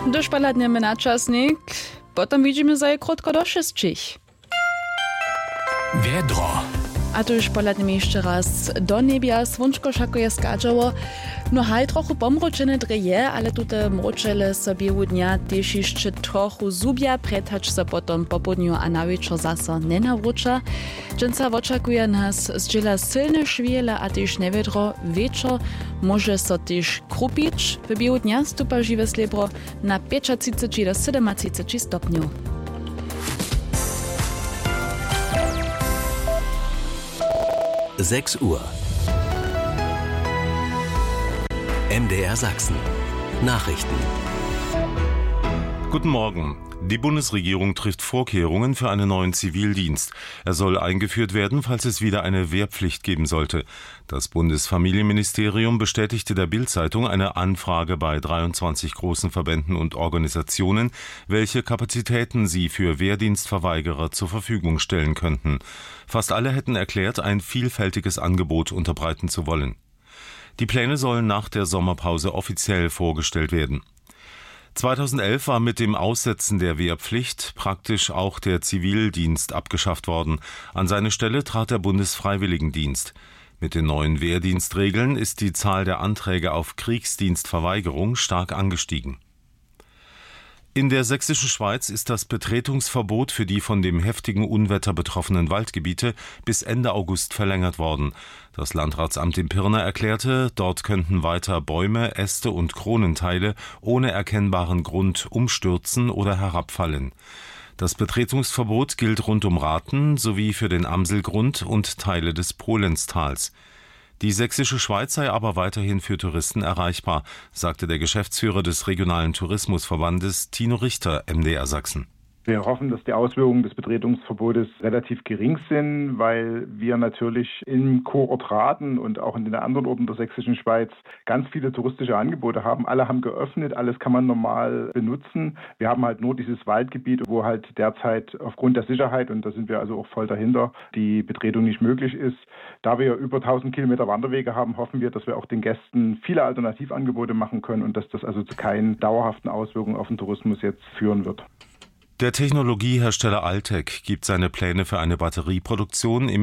Došpaladniemy na czasnik, potem widzimy za krótko do 6. Wiedro. A to już poladniemy jeszcze raz do niebia, słonczko szakuje skadzało. No haj trochę pomroczene dreje, ale tutaj mroczele sobie u dnia też jeszcze trochę zubia, pretacz se potom po południu a na wieczór zase nie nawróca. Dżęca oczekuje nas zdziela silne szwiele, a też niewiedro wieczór może so też krupić. W biegu dnia stupa żywe srebro na 35 do 37 stopniów. Sechs Uhr. MDR Sachsen. Nachrichten. Guten Morgen. Die Bundesregierung trifft Vorkehrungen für einen neuen Zivildienst. Er soll eingeführt werden, falls es wieder eine Wehrpflicht geben sollte. Das Bundesfamilienministerium bestätigte der Bild-Zeitung eine Anfrage bei 23 großen Verbänden und Organisationen, welche Kapazitäten sie für Wehrdienstverweigerer zur Verfügung stellen könnten. Fast alle hätten erklärt, ein vielfältiges Angebot unterbreiten zu wollen. Die Pläne sollen nach der Sommerpause offiziell vorgestellt werden. 2011 war mit dem Aussetzen der Wehrpflicht praktisch auch der Zivildienst abgeschafft worden. An seine Stelle trat der Bundesfreiwilligendienst. Mit den neuen Wehrdienstregeln ist die Zahl der Anträge auf Kriegsdienstverweigerung stark angestiegen. In der sächsischen Schweiz ist das Betretungsverbot für die von dem heftigen Unwetter betroffenen Waldgebiete bis Ende August verlängert worden. Das Landratsamt in Pirna erklärte, dort könnten weiter Bäume, Äste und Kronenteile ohne erkennbaren Grund umstürzen oder herabfallen. Das Betretungsverbot gilt rund um Rathen sowie für den Amselgrund und Teile des Polenztals. Die sächsische Schweiz sei aber weiterhin für Touristen erreichbar, sagte der Geschäftsführer des regionalen Tourismusverbandes Tino Richter, MDR Sachsen. Wir hoffen, dass die Auswirkungen des Betretungsverbotes relativ gering sind, weil wir natürlich im Kurort Rathen und auch in den anderen Orten der sächsischen Schweiz ganz viele touristische Angebote haben. Alle haben geöffnet, alles kann man normal benutzen. Wir haben halt nur dieses Waldgebiet, wo halt derzeit aufgrund der Sicherheit, und da sind wir also auch voll dahinter, die Betretung nicht möglich ist. Da wir über 1000 Kilometer Wanderwege haben, hoffen wir, dass wir auch den Gästen viele Alternativangebote machen können und dass das also zu keinen dauerhaften Auswirkungen auf den Tourismus jetzt führen wird. Der Technologiehersteller Altec gibt seine Pläne für eine Batterieproduktion im